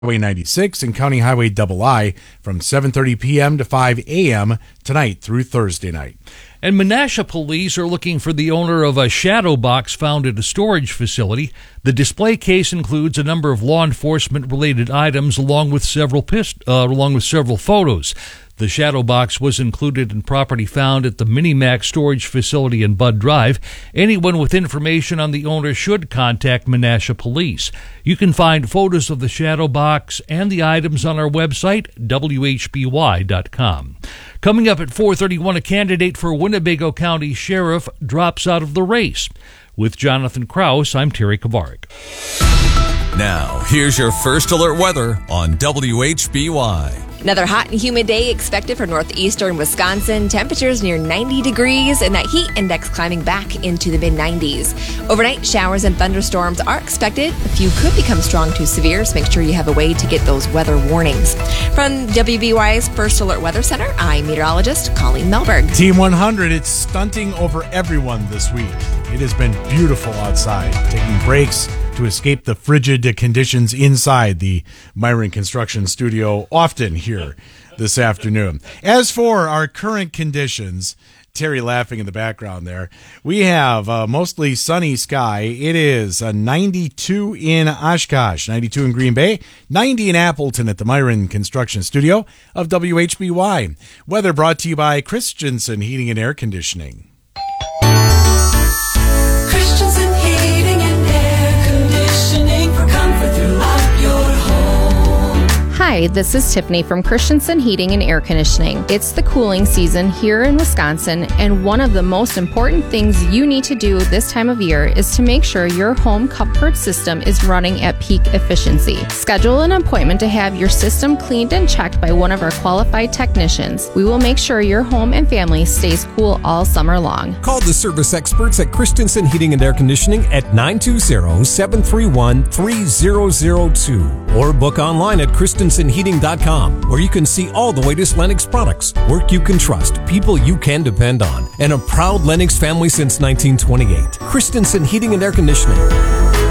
Highway 96 and County Highway II from 7:30 p.m. to 5 a.m. tonight through Thursday night. And Menasha police are looking for the owner of a shadow box found at a storage facility. The display case includes a number of law enforcement-related items along with several photos. The shadow box was included in property found at the Minimax storage facility in Bud Drive. Anyone with information on the owner should contact Menasha Police. You can find photos of the shadow box and the items on our website, WHBY.com. Coming up at 4:31, a candidate for Winnebago County Sheriff drops out of the race. With Jonathan Krause, I'm Terry Kovarik. Now, here's your first alert weather on WHBY. Another hot and humid day expected for northeastern Wisconsin. Temperatures near 90 degrees and that heat index climbing back into the mid-90s. Overnight, showers and thunderstorms are expected. A few could become strong to severe, so make sure you have a way to get those weather warnings. From WBY's First Alert Weather Center, I'm meteorologist Colleen Melberg. Team 100, it's stunting over everyone this week. It has been beautiful outside, taking breaks to escape the frigid conditions inside the Myron Construction Studio, often here this afternoon. As for our current conditions, Terry laughing in the background there, we have mostly sunny sky. It is 92 in Oshkosh, 92 in Green Bay, 90 in Appleton at the Myron Construction Studio of WHBY. Weather brought to you by Christensen Heating and Air Conditioning. Christensen Heating and Air Conditioning for comfort throughout your home. Hi, this is Tiffany from Christensen Heating and Air Conditioning. It's the cooling season here in Wisconsin, and one of the most important things you need to do this time of year is to make sure your home comfort system is running at peak efficiency. Schedule an appointment to have your system cleaned and checked by one of our qualified technicians. We will make sure your home and family stays cool all summer long. Call the service experts at Christensen Heating and Air Conditioning at 920-731-3002 or book online at christensenheating.com, where you can see all the latest Lennox products, work you can trust, people you can depend on, and a proud Lennox family since 1928. Christensen Heating and Air Conditioning.